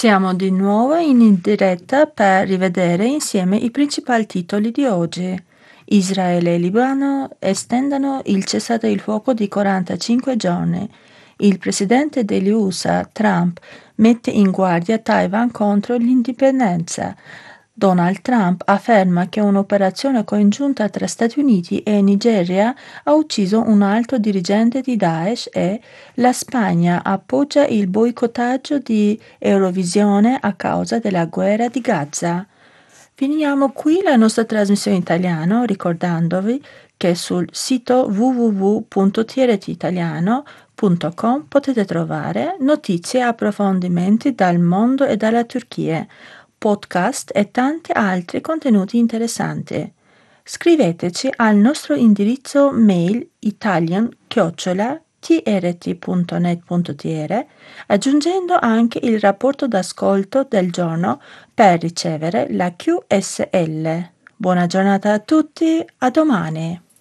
Siamo di nuovo in diretta per rivedere insieme i principali titoli di oggi. Israele e Libano estendono il cessate il fuoco di 45 giorni. Il presidente degli USA, Trump, mette in guardia Taiwan contro l'indipendenza. Donald Trump afferma che un'operazione congiunta tra Stati Uniti e Nigeria ha ucciso un altro dirigente di Daesh e la Spagna appoggia il boicottaggio di Eurovisione a causa della guerra di Gaza. Finiamo qui la nostra trasmissione in italiano ricordandovi che sul sito www.trtitaliano.com potete trovare notizie e approfondimenti dal mondo e dalla Turchia, podcast e tanti altri contenuti interessanti. Scriveteci al nostro indirizzo mail italian@trt.net.tr aggiungendo anche il rapporto d'ascolto del giorno per ricevere la QSL. Buona giornata a tutti, a domani!